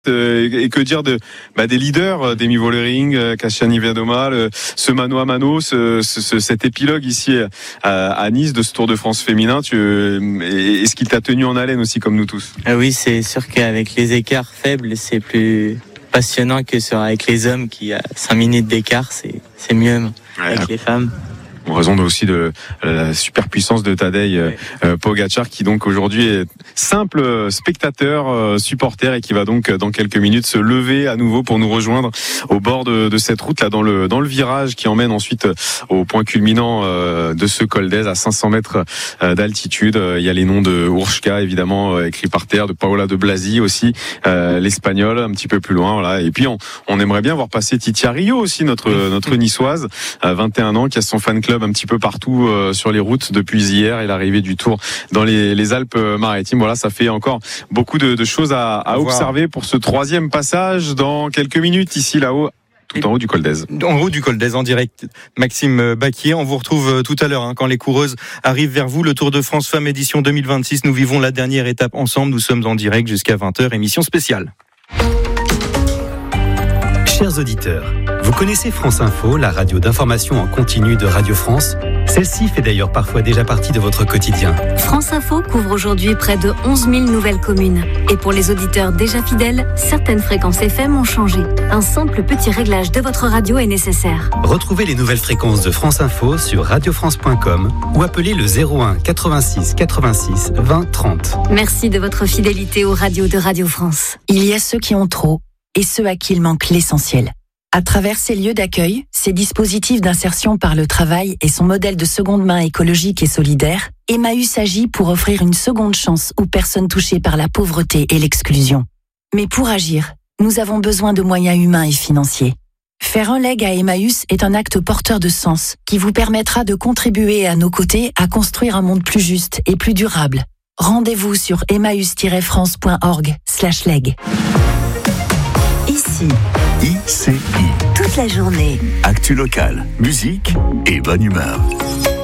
Et que dire des leaders d'Emi Vollering, Kasia Niewiadoma, ce mano à mano, cet épilogue ici à Nice de ce Tour de France féminin. Est-ce qu'il t'a tenu en haleine aussi comme nous tous? Oui, c'est sûr qu'avec les écarts faibles, c'est plus passionnant que avec les hommes qui a 5 minutes d'écart, c'est mieux avec les femmes. En raison aussi de la superpuissance de Tadej Pogačar, qui donc aujourd'hui est simple spectateur, supporter, et qui va donc dans quelques minutes se lever à nouveau pour nous rejoindre au bord de cette route là, dans le virage qui emmène ensuite au point culminant de ce col d'Èze à 500 mètres d'altitude. Il y a les noms de Urška évidemment écrits par terre, de Paola de Blasi aussi, l'espagnol un petit peu plus loin, voilà. Et puis on aimerait bien voir passer Titia Rio aussi, notre niçoise, 21 ans, qui a son fan club un petit peu partout sur les routes depuis hier et l'arrivée du Tour dans les Alpes-Maritimes. Voilà, ça fait encore beaucoup de choses à observer pour ce troisième passage dans quelques minutes ici là-haut. Tout en haut du col d'Èze. En haut du col d'Èze, en direct. Maxime Baquier, on vous retrouve tout à l'heure quand les coureuses arrivent vers vous. Le Tour de France Femmes édition 2026. Nous vivons la dernière étape ensemble. Nous sommes en direct jusqu'à 20h. Émission spéciale. Chers auditeurs, vous connaissez France Info, la radio d'information en continu de Radio France? Celle-ci fait d'ailleurs parfois déjà partie de votre quotidien. France Info couvre aujourd'hui près de 11 000 nouvelles communes. Et pour les auditeurs déjà fidèles, certaines fréquences FM ont changé. Un simple petit réglage de votre radio est nécessaire. Retrouvez les nouvelles fréquences de France Info sur radiofrance.com ou appelez le 01 86 86 20 30. Merci de votre fidélité aux radios de Radio France. Il y a ceux qui ont trop et ceux à qui il manque l'essentiel. À travers ces lieux d'accueil, ces dispositifs d'insertion par le travail et son modèle de seconde main écologique et solidaire, Emmaüs agit pour offrir une seconde chance aux personnes touchées par la pauvreté et l'exclusion. Mais pour agir, nous avons besoin de moyens humains et financiers. Faire un leg à Emmaüs est un acte porteur de sens qui vous permettra de contribuer à nos côtés à construire un monde plus juste et plus durable. Rendez-vous sur emmaüs-france.org/leg. Ici, ICI. toute la journée. Actu locale, musique et bonne humeur.